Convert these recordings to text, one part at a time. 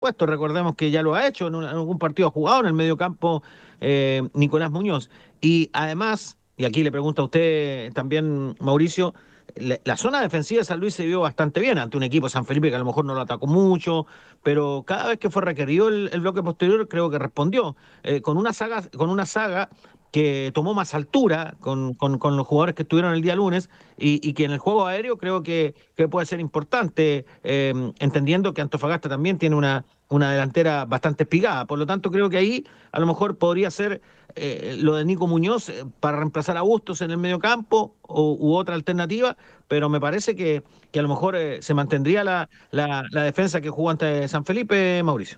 puesto. Recordemos que ya lo ha hecho, en algún partido ha jugado en el medio campo Nicolás Muñoz. Y además, y aquí le pregunto a usted también, Mauricio, la zona defensiva de San Luis se vio bastante bien ante un equipo San Felipe que a lo mejor no lo atacó mucho, pero cada vez que fue requerido el bloque posterior creo que respondió con una saga que tomó más altura con los jugadores que estuvieron el día lunes y que en el juego aéreo creo que puede ser importante, entendiendo que Antofagasta también tiene una delantera bastante espigada. Por lo tanto, creo que ahí a lo mejor podría ser lo de Nico Muñoz para reemplazar a Bustos en el medio campo u otra alternativa, pero me parece que a lo mejor se mantendría la defensa que jugó ante San Felipe, Mauricio.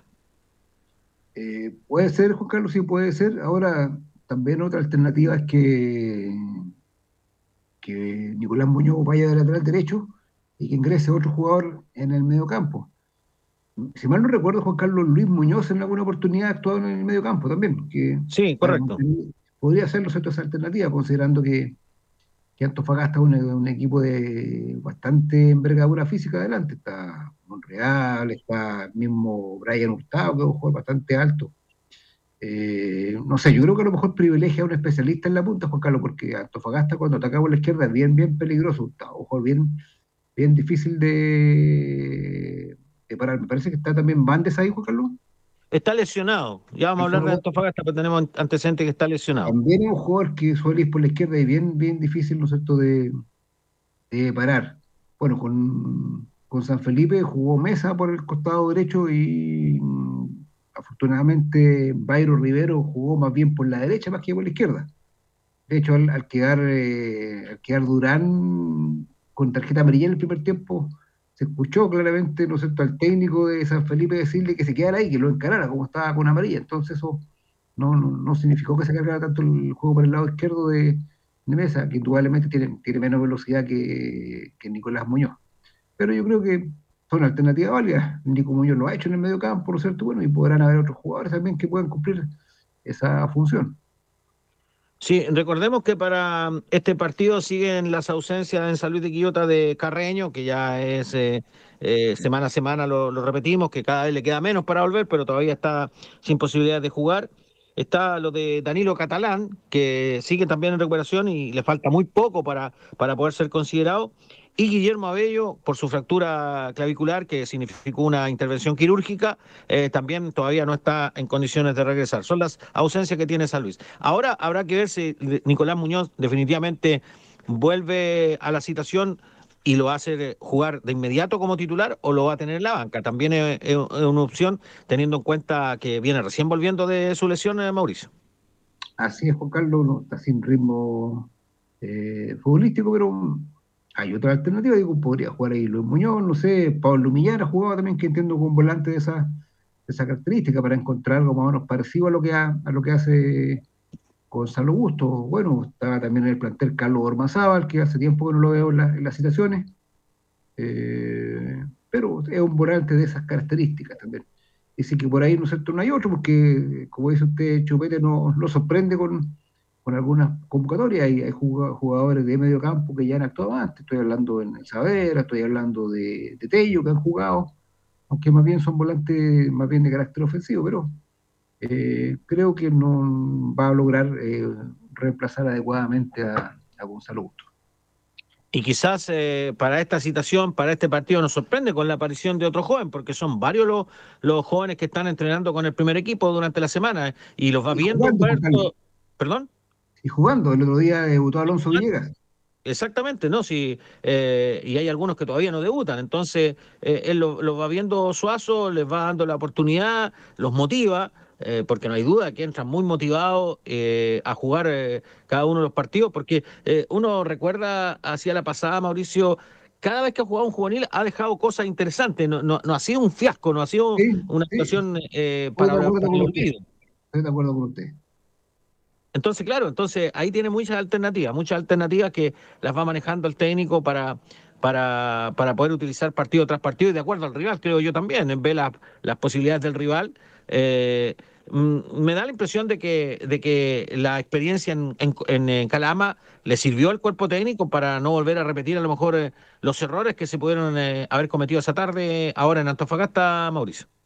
Puede ser, Juan Carlos, sí puede ser. Ahora, también otra alternativa es que Nicolás Muñoz vaya de lateral derecho y que ingrese otro jugador en el medio campo. Si mal no recuerdo, Juan Carlos, Luis Muñoz en alguna oportunidad ha actuado en el medio campo también, que Sí, para correcto. mantener, podría ser esa alternativa, considerando que Antofagasta es un equipo de bastante envergadura física adelante. Está Monreal, está mismo Brian Hurtado, que es un jugador bastante alto. No sé, yo creo que a lo mejor privilegia a un especialista en la punta, Juan Carlos, porque Antofagasta cuando ataca por la izquierda es bien, bien peligroso. Está, ojo, bien, bien difícil de parar. Me parece que está también Bandes ahí, Juan Carlos. Está lesionado. Ya vamos a hablar de Antofagasta, pero tenemos antecedentes que está lesionado. También es un jugador que suele ir por la izquierda y bien, bien difícil, ¿no es cierto?, de parar. Bueno, con San Felipe jugó Mesa por el costado derecho y afortunadamente Bayro Rivero jugó más bien por la derecha más que por la izquierda. De hecho, al quedar Durán con tarjeta amarilla en el primer tiempo, se escuchó claramente, ¿no es cierto?, al técnico de San Felipe decirle que se quedara ahí, que lo encarara, como estaba con amarilla. Entonces eso no significó que se cargara tanto el juego por el lado izquierdo de Mesa, que indudablemente tiene menos velocidad que Nicolás Muñoz. Pero yo creo que son alternativas válidas. Nico Muñoz lo ha hecho en el medio campo, ¿no es cierto? Bueno, y podrán haber otros jugadores también que puedan cumplir esa función. Sí, recordemos que para este partido siguen las ausencias en San Luis de Quillota de Carreño, que ya es semana a semana, lo repetimos, que cada vez le queda menos para volver, pero todavía está sin posibilidad de jugar. Está lo de Danilo Catalán, que sigue también en recuperación y le falta muy poco para poder ser considerado. Y Guillermo Abello, por su fractura clavicular, que significó una intervención quirúrgica, también todavía no está en condiciones de regresar. Son las ausencias que tiene San Luis. Ahora habrá que ver si Nicolás Muñoz definitivamente vuelve a la citación y lo hace jugar de inmediato como titular o lo va a tener en la banca. También es una opción teniendo en cuenta que viene recién volviendo de su lesión, Mauricio. Así es, Juan Carlos, no está sin ritmo futbolístico, pero hay otra alternativa. Digo, podría jugar ahí Luis Muñoz, no sé, Pablo Millar ha jugado también, que entiendo con un volante de esa característica, para encontrar algo más o menos parecido a lo que hace Gonzalo Busto. Bueno, estaba también en el plantel Carlos Ormazábal, que hace tiempo que no lo veo en las citaciones, pero es un volante de esas características también. Dice que por ahí, ¿no es cierto?, no hay otro, porque, como dice usted, Chupete no sorprende con algunas convocatorias. Hay jugadores de medio campo que ya han actuado antes. Estoy hablando en Saavedra, estoy hablando de Tello, que han jugado, aunque más bien son volantes más bien de carácter ofensivo, pero creo que no va a lograr reemplazar adecuadamente a Gonzalo Gusto. Y quizás para esta citación, para este partido, nos sorprende con la aparición de otro joven, porque son varios los jóvenes que están entrenando con el primer equipo durante la semana y los va Y viendo jugando, Juan Carlos, Humberto. ¿Perdón? y jugando. El otro día debutó Alonso Villegas. Exactamente, ¿no? Sí, y hay algunos que todavía no debutan, entonces él lo va viendo Suazo, les va dando la oportunidad, los motiva, porque no hay duda que entran muy motivados a jugar cada uno de los partidos, porque uno recuerda hacia la pasada, Mauricio, cada vez que ha jugado un juvenil ha dejado cosas interesantes, no ha sido un fiasco, no ha sido Sí, una sí, situación estoy de para acuerdo el con usted. olvido. Estoy de acuerdo con usted. Entonces, claro, entonces ahí tiene muchas alternativas que las va manejando el técnico para poder utilizar partido tras partido y de acuerdo al rival, creo yo también, en ver las posibilidades del rival. Eh, Me da la impresión de que la experiencia en Calama le sirvió al cuerpo técnico para no volver a repetir a lo mejor los errores que se pudieron haber cometido esa tarde ahora en Antofagasta, Mauricio.